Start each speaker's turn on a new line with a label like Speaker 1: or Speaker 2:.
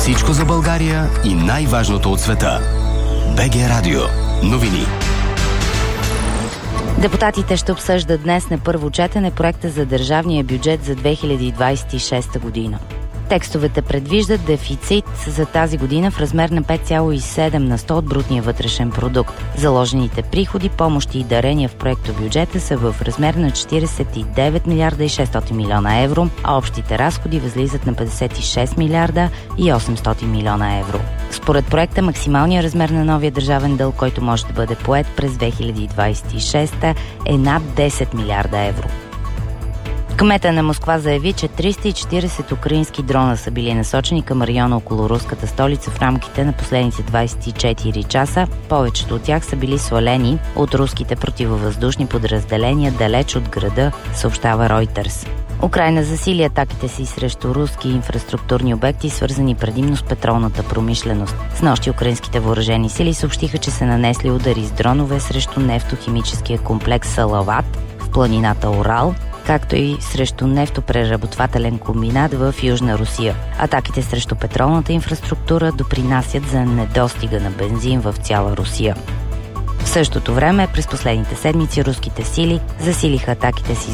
Speaker 1: Всичко за България и най-важното от света. БГ Радио. Новини.
Speaker 2: Депутатите ще обсъждат днес на първо четене проекта за държавния бюджет за 2026 година. Текстовете предвиждат дефицит за тази година в размер на 5,7 на 100 от брутния вътрешен продукт. Заложените приходи, помощи и дарения в проектобюджета са в размер на 49 милиарда и 600 милиона евро, а общите разходи възлизат на 56 милиарда и 800 милиона евро. Според проекта, максималният размер на новия държавен дълг, който може да бъде поет през 2026 е над 10 милиарда евро. Кмета на Москва заяви, че 340 украински дрона са били насочени към района около руската столица в рамките на последните 24 часа. Повечето от тях са били свалени от руските противовъздушни подразделения далеч от града, съобщава Reuters. Украйна засили атаките си срещу руски инфраструктурни обекти, свързани предимно с петролната промишленост. Снощи украинските въоръжени сили съобщиха, че са нанесли удари с дронове срещу нефтохимическия комплекс Салават в планината Урал, както и срещу нефтопреработвателен комбинат в Южна Русия. Атаките срещу петролната инфраструктура допринасят за недостига на бензин в цяла Русия. В същото време, през последните седмици руските сили засилиха атаките си